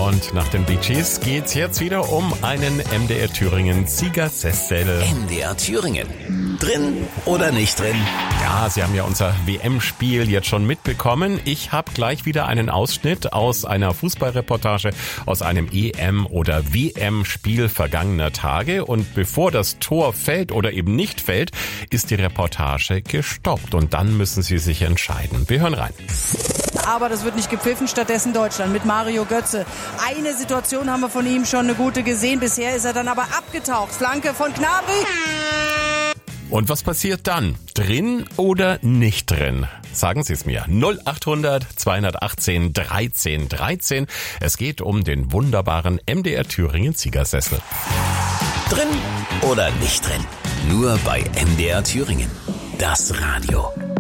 Und nach den Bee Gees geht's jetzt wieder um einen MDR Thüringen Siegersessel. MDR Thüringen. Drin oder nicht drin? Ja, Sie haben ja unser WM-Spiel jetzt schon mitbekommen. Ich habe gleich wieder einen Ausschnitt aus einer Fußballreportage aus einem EM- oder WM-Spiel vergangener Tage. Und bevor das Tor fällt oder eben nicht fällt, ist die Reportage gestoppt. Und dann müssen Sie sich entscheiden. Wir hören rein. Aber das wird nicht gepfiffen, stattdessen Deutschland mit Mario Götze. Eine Situation haben wir von ihm schon eine gute gesehen. Bisher ist er dann aber abgetaucht. Flanke von Gnabry. Und was passiert dann? Drin oder nicht drin? Sagen Sie es mir. 0800 218 13 13. Es geht um den wunderbaren MDR Thüringen Siegersessel. Drin oder nicht drin? Nur bei MDR Thüringen. Das Radio.